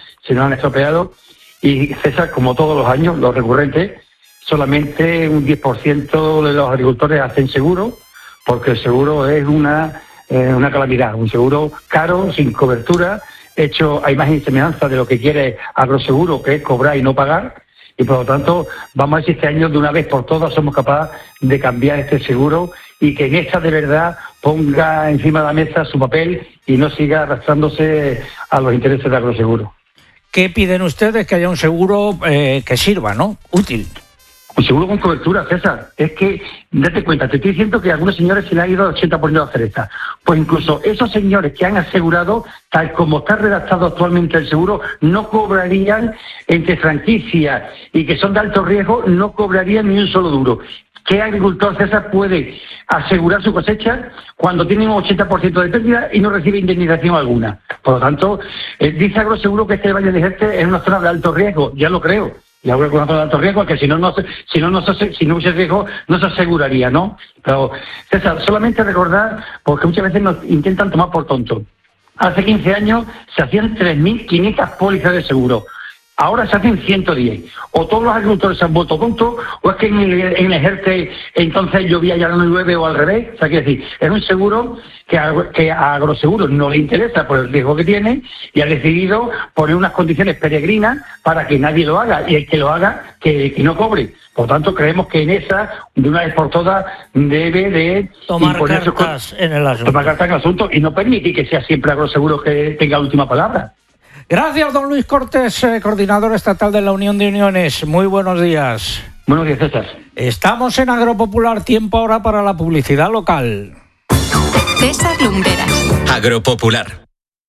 se nos han estropeado. Y César, como todos los años, los recurrentes, solamente un 10% de los agricultores hacen seguro, porque el seguro es una calamidad, un seguro caro, sin cobertura, hecho a imagen y semejanza de lo que quiere Agroseguro, que es cobrar y no pagar, y por lo tanto vamos a ver si este año de una vez por todas somos capaces de cambiar este seguro y que en esta de verdad ponga encima de la mesa su papel y no siga arrastrándose a los intereses de Agroseguro. ¿Qué piden ustedes? Que haya un seguro que sirva, ¿no? Útil. Un seguro con cobertura, César. Es que, date cuenta, te estoy diciendo que a algunos señores se le ha ido el 80% de la cereza. Pues incluso esos señores que han asegurado, tal como está redactado actualmente el seguro, no cobrarían entre franquicias y que son de alto riesgo, no cobrarían ni un solo duro. ¿Qué agricultor, César, puede asegurar su cosecha cuando tiene un 80% de pérdida y no recibe indemnización alguna? Por lo tanto, dice Agroseguro que este Valle de Jerte es una zona de alto riesgo. Ya lo creo. Ya creo que es una zona de alto riesgo, que si no hubiese riesgo, no se aseguraría, ¿no? Pero, César, solamente recordar, porque muchas veces nos intentan tomar por tonto. Hace 15 años se hacían 3.500 pólizas de seguro. Ahora se hacen 110. O todos los agricultores se han vuelto tontos, o es que en el Ejerte entonces llovía y ahora no llueve, o al revés. O sea, quiero decir, es un seguro que a Agroseguro no le interesa por el riesgo que tiene y ha decidido poner unas condiciones peregrinas para que nadie lo haga, y el que lo haga, que no cobre. Por tanto, creemos que en esa, de una vez por todas, debe de tomar cartas en el asunto y no permitir que sea siempre Agroseguro que tenga la última palabra. Gracias, don Luis Cortés, coordinador estatal de la Unión de Uniones. Muy buenos días. Buenos días, César. Estamos en Agropopular, tiempo ahora para la publicidad local. César Lumberas. Agropopular.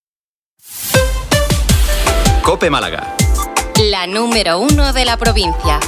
COPE Málaga. La número 1 de la provincia.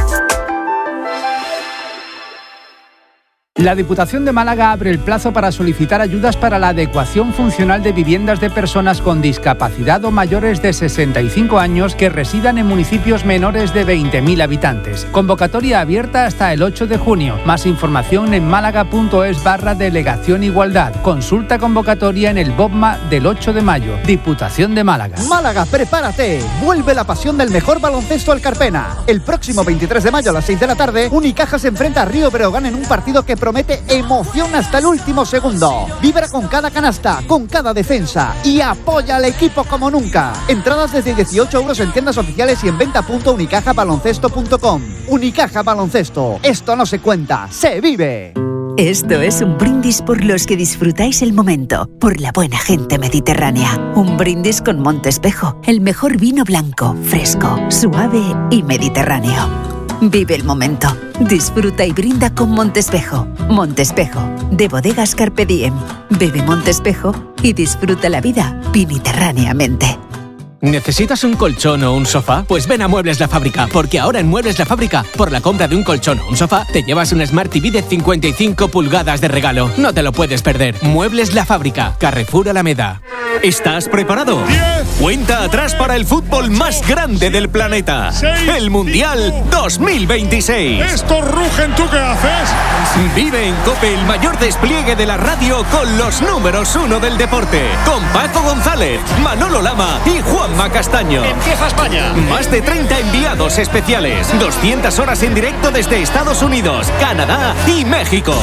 La Diputación de Málaga abre el plazo para solicitar ayudas para la adecuación funcional de viviendas de personas con discapacidad o mayores de 65 años que residan en municipios menores de 20.000 habitantes. Convocatoria abierta hasta el 8 de junio. Más información en málaga.es/Delegación Igualdad. Consulta convocatoria en el BOPMA del 8 de mayo. Diputación de Málaga. Málaga, prepárate. Vuelve la pasión del mejor baloncesto al Carpena. El próximo 23 de mayo a las 6 de la tarde, Unicaja se enfrenta a Río Breogán en un partido que promete emoción hasta el último segundo. Vibra con cada canasta, con cada defensa y apoya al equipo como nunca. Entradas desde 18 euros en tiendas oficiales y en venta.unicajabaloncesto.com. Unicaja Baloncesto. Esto no se cuenta, se vive. Esto es un brindis por los que disfrutáis el momento, por la buena gente mediterránea. Un brindis con Montespejo, el mejor vino blanco, fresco, suave y mediterráneo. Vive el momento, disfruta y brinda con Montespejo. Montespejo, de Bodegas Carpe Diem. Bebe Montespejo y disfruta la vida mediterráneamente. ¿Necesitas un colchón o un sofá? Pues ven a Muebles La Fábrica, porque ahora en Muebles La Fábrica, por la compra de un colchón o un sofá, te llevas un Smart TV de 55 pulgadas de regalo. No te lo puedes perder. Muebles La Fábrica, Carrefour Alameda. ¿Estás preparado? 10. Cuenta atrás para el fútbol más grande del planeta. 6. El Mundial 2026. Esto rugen, ¿tú qué haces? Vive en COPE el mayor despliegue de la radio con los números 1 del deporte. Con Paco González, Manolo Lama y Juanma Castaño. Empieza España. Más de 30 enviados especiales. 200 horas en directo desde Estados Unidos, Canadá y México.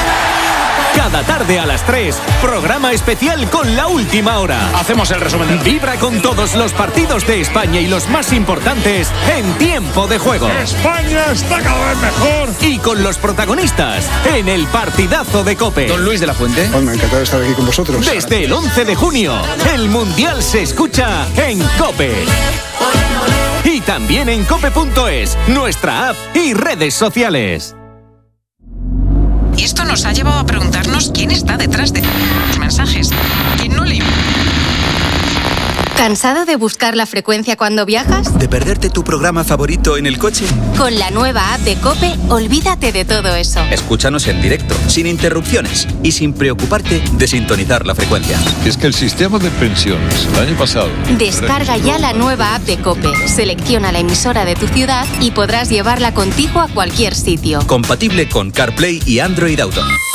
Cada tarde a las 3, programa especial con La Última Hora. Hacemos el resumen. Vibra con todos los partidos de España y los más importantes en tiempo de juego. España está cada vez mejor. Y con los protagonistas en el partidazo de COPE. Don Luis de la Fuente. Bueno, encantado de estar aquí con vosotros. Desde el 11 de junio, el Mundial se escucha en COPE. Y también en cope.es, nuestra app y redes sociales. Y esto nos ha llevado a preguntarnos quién está detrás de los mensajes. ¿Quién no le... ¿Cansado de buscar la frecuencia cuando viajas? ¿De perderte tu programa favorito en el coche? Con la nueva app de COPE, olvídate de todo eso. Escúchanos en directo, sin interrupciones y sin preocuparte de sintonizar la frecuencia. Es que el sistema de pensiones el año pasado... Descarga ya la nueva app de COPE, selecciona la emisora de tu ciudad y podrás llevarla contigo a cualquier sitio. Compatible con CarPlay y Android Auto.